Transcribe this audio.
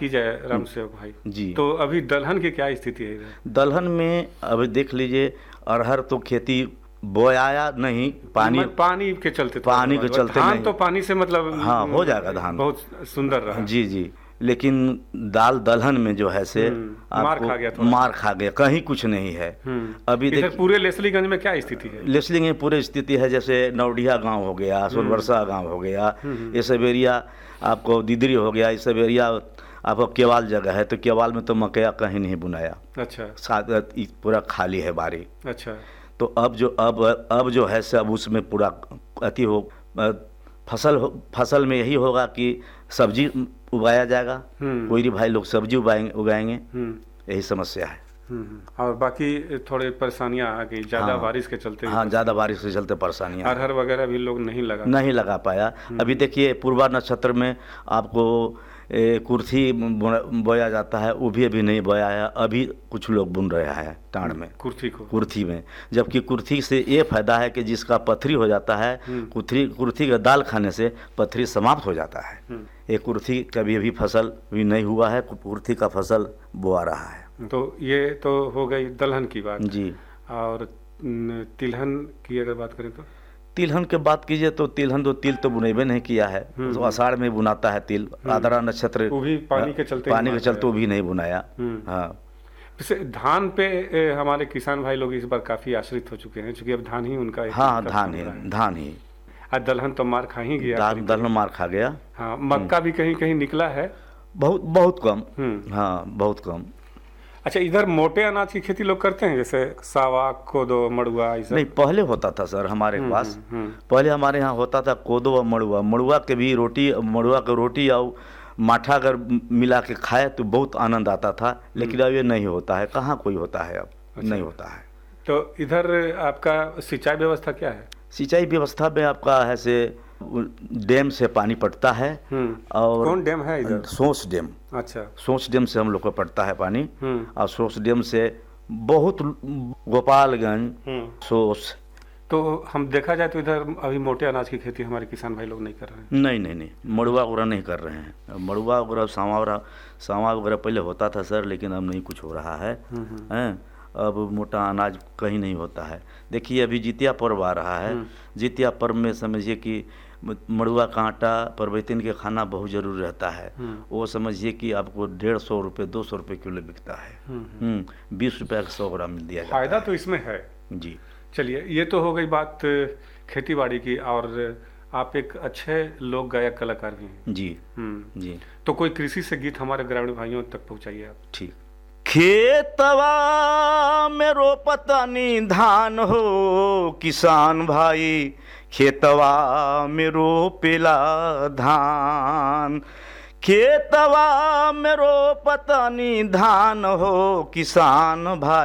की जाए राम सेवक भाई जी। तो अभी दलहन की क्या स्थिति है इधर? दलहन में अभी देख लीजिए, अरहर तो खेती बोया नहीं, पानी के चलते थोड़ा पानी के बर्बाद हुआ। चलते धान नहीं। तो पानी से मतलब हाँ, हो जाएगा धान। बहुत सुंदर रहा। जी जी। लेकिन दलहन में जो है से मार खा गया थोड़ा। मार खा गया, कहीं कुछ नहीं है। अभी इधर पूरे लेसलीगंज में क्या स्थिति है? लेसलिंग में पूरी स्थिति है, जैसे नौडिया गांव हो गया, सोनवर्षा गांव हो गया, ये सब एरिया आपको दिदरी हो गया, ये सब एरिया आपको केवाल जगह है, तो केवाल में तो मकया कहीं नहीं बुनाया। अच्छा। पूरा खाली है बारी। अच्छा। तो अब जो है सब उसमें पूरा अति हो फसल में यही होगा कि सब्जी उगाया जाएगा। कोई भाई लोग सब्जी उगाएंगे। यही समस्या है। और बाकी थोड़े परेशानियां आ गई ज़्यादा बारिश के चलते। हाँ, ज़्यादा बारिश के चलते परेशानियां। अरहर वगैरह भी लोग नहीं लगा पाया। अभी देखिए पूर्वा नक्षत्र में आपको कुर्थी बोया जाता है, वो भी अभी नहीं बोया है। अभी कुछ लोग बुन रहे हैं टाण में, कुर्थी में। जबकि कुर्थी से ये फायदा है कि जिसका पथरी हो जाता है, कुर्थी का दाल खाने से पथरी समाप्त हो जाता है। ये कुर्थी कभी अभी फसल भी नहीं हुआ है, कुर्थी का फसल बोआ रहा है। तो ये तो हो गई दलहन की बात जी। और तिलहन की अगर बात करें तो तिलहन के बात कीजिए तो तिल तो बुनेबे नहीं किया है। तो आषाढ़ में बुनाता है तिल। आद्रा नक्षत्र वो भी पानी के चलते वो भी नहीं बुनाया। हाँ। वैसे धान पे हमारे किसान भाई लोग इस बार काफी आश्रित हो चुके हैं, क्योंकि अब धान ही उनका हाँ, धान ही। आज दलहन तो मार खा ही गया। दलहन मार खा गया। हाँ, मक्का भी कहीं कहीं निकला है, बहुत कम। हाँ, बहुत कम। अच्छा, इधर मोटे अनाज की खेती लोग करते हैं, जैसे सावा, कोदो, मड़ुआ? नहीं, पहले होता था सर हमारे पास। पहले हमारे यहाँ होता था कोदो और मड़ुआ के भी रोटी, मड़ुआ की रोटी और माठा अगर मिला के खाए तो बहुत आनंद आता था। लेकिन अब ये नहीं होता है, कहाँ कोई होता है अब। अच्छा। नहीं होता है। तो इधर आपका सिंचाई व्यवस्था क्या है? सिंचाई व्यवस्था में आपका है से डैम से पानी पड़ता है। और कौन डैम है इधर? सोच डैम। अच्छा। सोच डैम से हम लोग को पड़ता है पानी। और सोच डैम से बहुत गोपालगंज सोच। तो हम देखा जाए तो इधर अभी मोटे अनाज की खेती हमारे किसान भाई लोग नहीं कर रहे हैं। नहीं, मड़ुआ वगैरह नहीं कर रहे हैं। मड़ुआ वगैरह सावा वगैरह पहले होता था सर, लेकिन अब नहीं कुछ हो रहा है। अब मोटा अनाज कहीं नहीं होता है। देखिए अभी जितिया पर्व आ रहा है। जितिया पर्व में समझिए कि मड़ुआ का आटा परवैतिन के खाना बहुत जरूरी रहता है। वो समझिए कि आपको 150 रुपये 200 रुपये किलो बिकता है। 20 रुपये का 100 ग्राम मिल दिया जाता है। फायदा तो इसमें है जी। चलिए, ये तो हो गई बात खेती बाड़ी की, और आप एक अच्छे लोक गायक कलाकार भी हैं। जी। जी। तो कोई कृषि से गीत हमारे ग्रामीण भाइयों तक पहुंचाइए आप। ठीक। खेतवा में रोपतनी धान हो किसान भाई, खेतवा में रोपेला धान। खेतवा में रोपतनी धान हो किसान भाई।